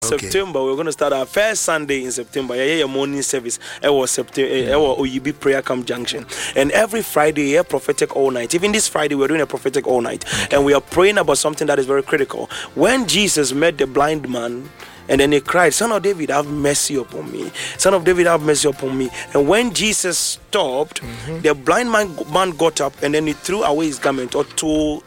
September, we're going to start our first Sunday in September. Yeah, morning service. It was September. OUB Prayer Camp Junction. And every Friday, prophetic all night. Even this Friday, we're doing a prophetic all night. And we are praying about something that is very critical. When Jesus met the blind man, and then he cried, "Son of David, have mercy upon me. Son of David, have mercy upon me." And when Jesus stopped, the blind man got up and then he threw away his garment. Or to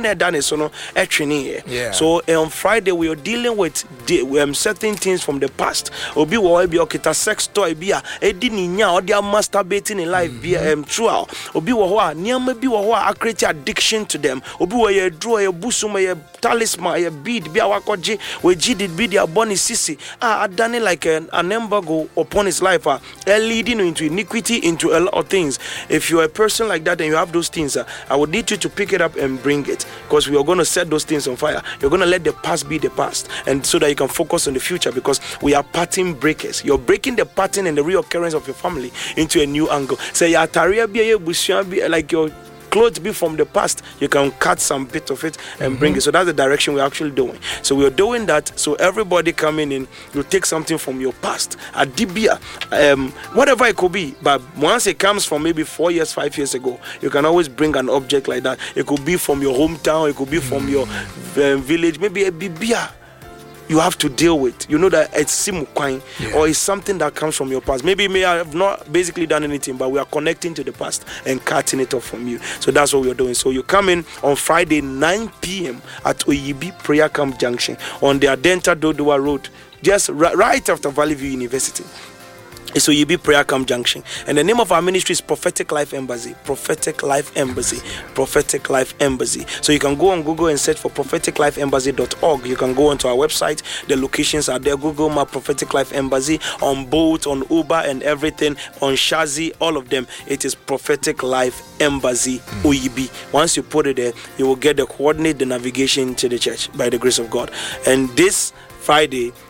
So on Friday, we are dealing with certain things from the past. Obi sex toy bia masturbating in life bia Obi create addiction to them. Obi draw a busum a talisman a bead bia wakoji we did be their bonny sissy done like an embargo upon his life leading into iniquity, into a lot of things. If you're a person like that and you have those things, I would need you to pick it up and bring it, because we are going to set those things on fire. You're going to let the past be the past, and so that you can focus on the future, because we are pattern breakers. You're breaking the pattern and the reoccurrence of your family into a new angle. Say like your clothes be from the past, you can cut some bit of it and bring it. So that's the direction we're actually doing. So we're doing that. So everybody coming in, you take something from your past, a dibia, whatever it could be. But once it comes from maybe 4 years, 5 years ago, you can always bring an object like that. It could be from your hometown, it could be from your village, maybe a bibia you have to deal with. You know that it's simukwine, or it's something that comes from your past. Maybe I have not basically done anything, but we are connecting to the past and cutting it off from you. So that's what we're doing. So you come in on Friday 9 p.m. at OUB Prayer Camp Junction on the Adenta Dodowa Road, just right after Valley View University. So you be Prayer Camp Junction, and the name of our ministry is Prophetic Life Embassy. Prophetic Life Embassy. Prophetic Life Embassy. So you can go on Google and search for propheticlifeembassy.org. You can go onto our website. The locations are there. Google Map Prophetic Life Embassy on Bolt, on Uber, and everything, on Shazi, all of them. It is Prophetic Life Embassy OEB. Once you put it there, you will get the coordinate, the navigation to the church by the grace of God. And this Friday,